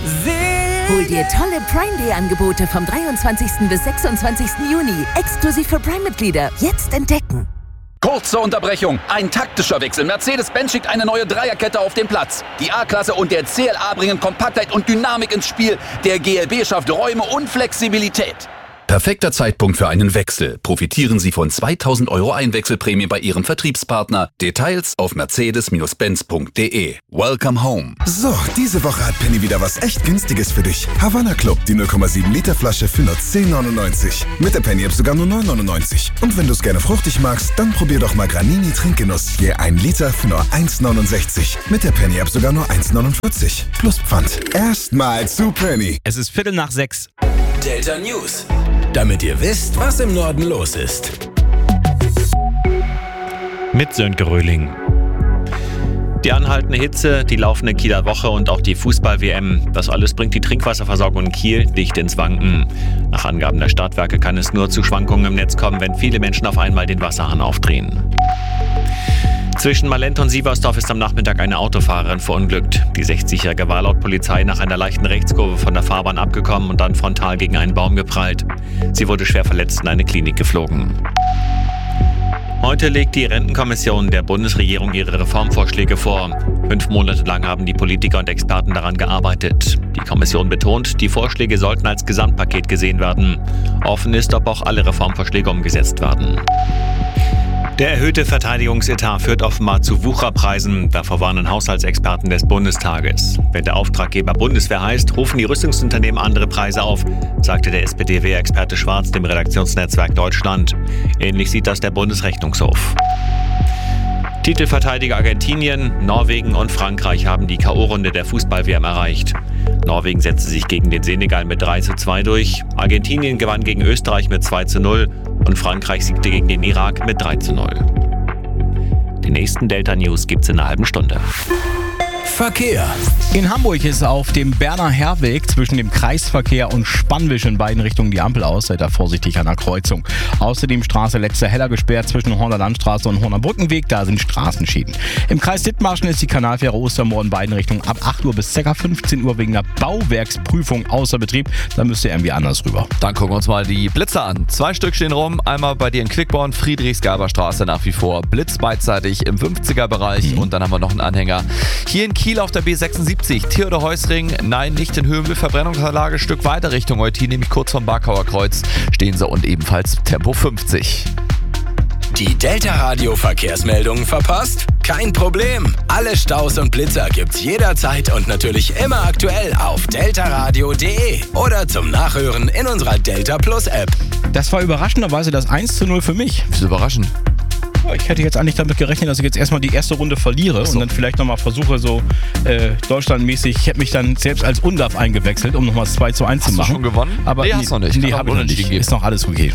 Hol dir tolle Prime Day Angebote vom 23. bis 26. Juni. Exklusiv für Prime-Mitglieder. Jetzt entdecken. Kurze Unterbrechung. Ein taktischer Wechsel. Mercedes-Benz schickt eine neue Dreierkette auf den Platz. Die A-Klasse und der CLA bringen Kompaktheit und Dynamik ins Spiel. Der GLB schafft Räume und Flexibilität. Perfekter Zeitpunkt für einen Wechsel. Profitieren Sie von 2.000 € Einwechselprämie bei Ihrem Vertriebspartner. Details auf mercedes-benz.de. Welcome home. So, diese Woche hat Penny wieder was echt Günstiges für dich. Havanna Club, die 0,7 Liter Flasche für nur 10,99. Mit der Penny-App sogar nur 9,99. Und wenn du es gerne fruchtig magst, dann probier doch mal Granini Trinkgenuss. Je 1 Liter für nur 1,69. Mit der Penny-App sogar nur 1,49. Plus Pfand. Erstmal zu Penny. Es ist 5:45. Delta News. Damit ihr wisst, was im Norden los ist. Mit Sönke Röhling. Die anhaltende Hitze, die laufende Kieler Woche und auch die Fußball-WM. Das alles bringt die Trinkwasserversorgung in Kiel dicht ins Wanken. Nach Angaben der Stadtwerke kann es nur zu Schwankungen im Netz kommen, wenn viele Menschen auf einmal den Wasserhahn aufdrehen. Zwischen Malente und Sieversdorf ist am Nachmittag eine Autofahrerin verunglückt. Die 60-Jährige war laut Polizei nach einer leichten Rechtskurve von der Fahrbahn abgekommen und dann frontal gegen einen Baum geprallt. Sie wurde schwer verletzt in eine Klinik geflogen. Heute legt die Rentenkommission der Bundesregierung ihre Reformvorschläge vor. 5 Monate lang haben die Politiker und Experten daran gearbeitet. Die Kommission betont, die Vorschläge sollten als Gesamtpaket gesehen werden. Offen ist, ob auch alle Reformvorschläge umgesetzt werden. Der erhöhte Verteidigungsetat führt offenbar zu Wucherpreisen. Davor warnen Haushaltsexperten des Bundestages. Wenn der Auftraggeber Bundeswehr heißt, rufen die Rüstungsunternehmen andere Preise auf, sagte der SPD-Wehr-Experte Schwarz dem Redaktionsnetzwerk Deutschland. Ähnlich sieht das der Bundesrechnungshof. Titelverteidiger Argentinien, Norwegen und Frankreich haben die K.O.-Runde der Fußball-WM erreicht. Norwegen setzte sich gegen den Senegal mit 3:2 durch. Argentinien gewann gegen Österreich mit 2:0 und Frankreich siegte gegen den Irak mit 3:0. Die nächsten Delta News gibt's in einer halben Stunde. Verkehr. In Hamburg ist auf dem Berner Herrweg zwischen dem Kreisverkehr und Spannwisch in beiden Richtungen die Ampel aus. Seid da vorsichtig an der Kreuzung. Außerdem Straße Letzter Heller gesperrt zwischen Horner Landstraße und Horner Brückenweg. Da sind Straßenschäden. Im Kreis Dithmarschen ist die Kanalfähre Ostermoor in beiden Richtungen ab 8 Uhr bis ca. 15 Uhr wegen der Bauwerksprüfung außer Betrieb. Da müsst ihr irgendwie anders rüber. Dann gucken wir uns mal die Blitzer an. 2 Stück stehen rum. Einmal bei dir in Quickborn, Friedrichsgaberstraße nach wie vor. Blitz beidseitig im 50er-Bereich. Und dann haben wir noch einen Anhänger. Hier in Kiel auf der B76, Theodor-Heuss-Ring, nein, nicht in Höhenwil, Verbrennungsanlage, Stück weiter Richtung Eutin, nämlich kurz vom Barkauer Kreuz stehen sie und ebenfalls Tempo 50. Die Delta-Radio-Verkehrsmeldungen verpasst? Kein Problem. Alle Staus und Blitzer gibt's jederzeit und natürlich immer aktuell auf deltaradio.de oder zum Nachhören in unserer Delta Plus App. Das war überraschenderweise das 1:0 für mich. Das ist überraschend. Ich hätte jetzt eigentlich damit gerechnet, dass ich jetzt erstmal die erste Runde verliere und dann vielleicht nochmal versuche, so deutschlandmäßig. Ich hätte mich dann selbst als Undaf eingewechselt, um nochmal 2:1 zu machen. Hast du schon gewonnen? Aber nee, hast du noch nicht. Nee, habe ich noch nicht. Ist noch alles okay.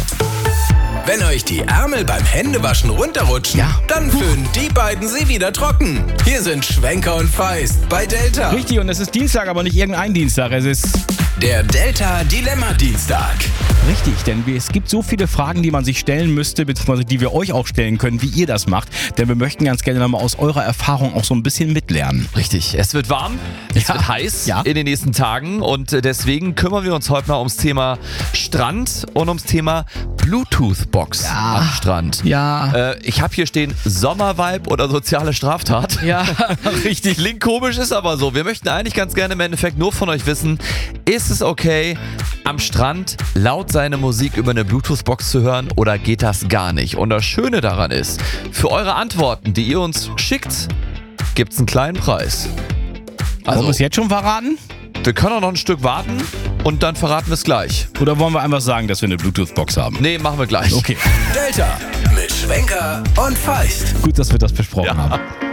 Wenn euch die Ärmel beim Händewaschen runterrutschen, dann föhnen die beiden sie wieder trocken. Hier sind Schwenker und Feist bei Delta. Richtig, und es ist Dienstag, aber nicht irgendein Dienstag. Es ist der Delta-Dilemma-Dienstag. Richtig, denn es gibt so viele Fragen, die man sich stellen müsste, beziehungsweise die wir euch auch stellen können, wie ihr das macht. Denn wir möchten ganz gerne mal aus eurer Erfahrung auch so ein bisschen mitlernen. Richtig, es wird warm, es wird heiß in den nächsten Tagen und deswegen kümmern wir uns heute mal ums Thema Strand und ums Thema Bluetooth-Box am Strand. Ja. Ich habe hier stehen Sommervibe oder soziale Straftat. Ja, richtig. Klingt komisch, ist aber so. Wir möchten eigentlich ganz gerne im Endeffekt nur von euch wissen, ist es okay, am Strand laut seine Musik über eine Bluetooth-Box zu hören oder geht das gar nicht? Und das Schöne daran ist, für eure Antworten, die ihr uns schickt, gibt es einen kleinen Preis. Also, wollen wir es jetzt schon verraten? Wir können auch noch ein Stück warten und dann verraten wir es gleich. Oder wollen wir einfach sagen, dass wir eine Bluetooth-Box haben? Nee, machen wir gleich. Okay. Delta mit Schwenker und Feist. Gut, dass wir das besprochen haben.